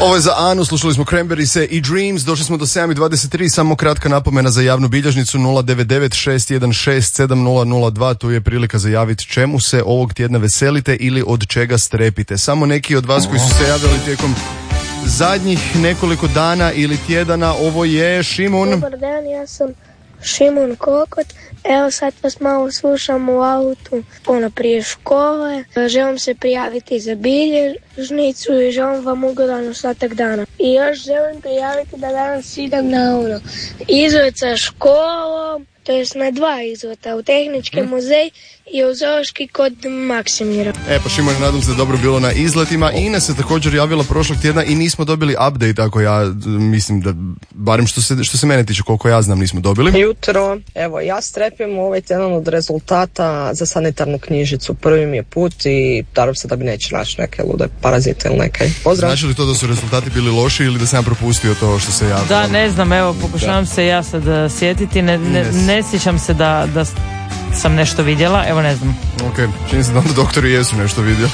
Ovo je za Anu, slušali smo Cranberriese i Dreams, došli smo do 7:23, samo kratka napomena za javnu bilježnicu 099-616-7002, tu je prilika za javiti čemu se ovog tjedna veselite ili od čega strepite. Samo neki od vas koji su se javili tijekom zadnjih nekoliko dana ili tjedana, ovo je Šimun. Dobar dan, ja sam Šimun Kokot. Evo sad vas malo slušam u autu prije škole. Želim se prijaviti za bilježnicu i želim vam ugodan ostatak dana. I još želim prijaviti da danas idem na izlet sa školom, to jest na 2 izleta, u tehnički muzej i u zoološki kod Maksimira. Pa Šimon, nadam se da dobro bilo na izletima. Ina se također javila prošlog tjedna i nismo dobili update, ako ja mislim da, barem što se mene tiče, koliko ja znam, nismo dobili. Jutro, evo ja strepim ovaj tjedan od rezultata za sanitarnu knjižicu. Prvi mi je put i darom se da bi neće naći neke lude parazite ili neke. Pozdrav. Znači li to da su rezultati bili loši ili da sam ja propustio to što se javilo? Da, ne znam, evo pokušavam se ja sad sjetiti, ne sjećam se da sam nešto vidjela, evo ne znam. Ok, čini se da onda doktori jesu nešto vidjeli.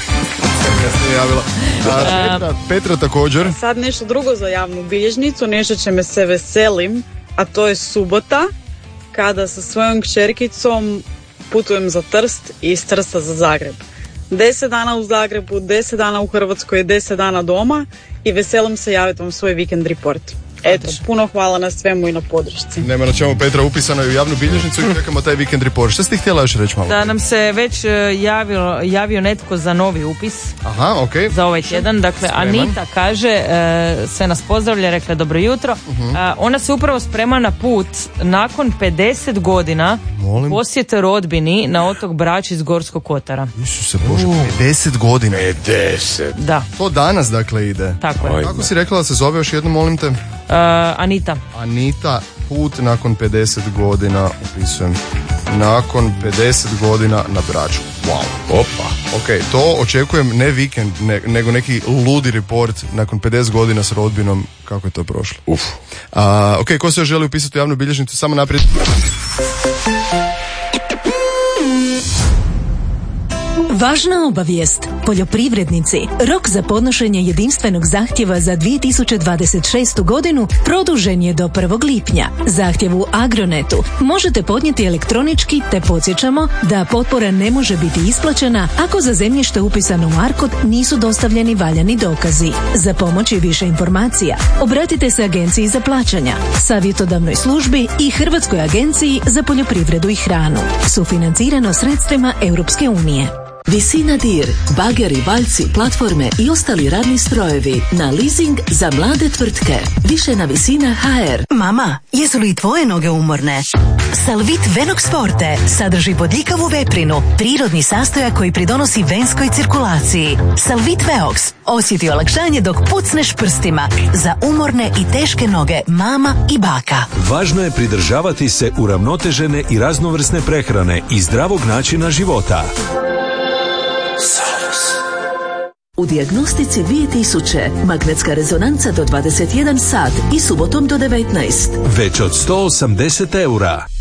Petra također. Sad nešto drugo za javnu bilježnicu, nešto čime se veselim, a to je subota, kada sa svojom kćerkicom putujem za Trst i iz Trsta za Zagreb. 10 dana u Zagrebu, 10 dana u Hrvatskoj, 10 dana doma i veselim se javiti vam svoj vikend report. Eto, puno hvala na svemu i na podršci. Nema na čemu, Petra, upisano je u javnu bilježnicu i čekamo taj vikend report. Šta ste htjela još reći malo? Da nam se već javio netko za novi upis. Aha, okej. Za ovaj tjedan. Dakle, Anita kaže, sve nas pozdravlja, rekla dobro jutro. Ona se upravo sprema na put nakon 50 godina posjete rodbini na otok Brač iz Gorskog Kotara. Isuse Bože, 50 godina. 50. Da. To danas, dakle, ide. Tako je. Kako si rekla da se zove još jednom, molim te? Anita. Anita, put nakon 50 godina, upisujem. Nakon 50 godina na Braču. Wow. Opa. Ok, to očekujem ne vikend, nego neki ludi report nakon 50 godina s rodbinom. Kako je to prošlo? Ok, ko se još želi upisati u javnu bilježnicu? Samo naprijed. Važna obavijest. Poljoprivrednici, rok za podnošenje jedinstvenog zahtjeva za 2026. godinu produžen je do 1. lipnja. Zahtjev u Agronetu možete podnijeti elektronički, te podsjećamo da potpora ne može biti isplaćena ako za zemljište upisano u ARKOD nisu dostavljeni valjani dokazi. Za pomoć i više informacija obratite se Agenciji za plaćanja, savjetodavnoj službi i Hrvatskoj agenciji za poljoprivredu i hranu. Sufinancirano sredstvima Europske unije. Visina dir, bageri, valjci, platforme i ostali radni strojevi na leasing za mlade tvrtke. Više na Visina HR. Mama, jesu li tvoje noge umorne? Salvit Venox Forte sadrži bodljikavu veprinu, prirodni sastojak koji pridonosi venskoj cirkulaciji. Salvit Veox osjeti olakšanje dok pucneš prstima za umorne i teške noge mama i baka. Važno je pridržavati se uravnotežene i raznovrsne prehrane i zdravog načina života. U Dijagnostici 2000 magnetska rezonanca do 21 sat i subotom do 19. Već od 180 eura.